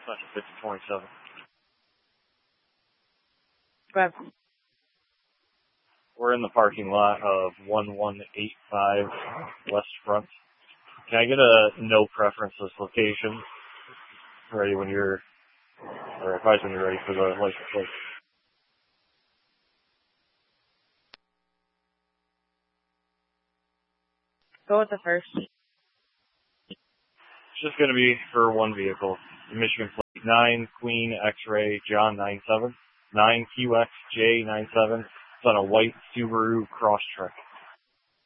Central 5027. Grab. We're in the parking lot of 1185 West Front. Can I get a no preferences location? Ready when you're, or advise when you're ready for the license plate. Go with the first. It's just going to be for one vehicle. Michigan plate 9 Queen X-Ray John 97, 9 QXJ 97. It's on a white Subaru Crosstrek.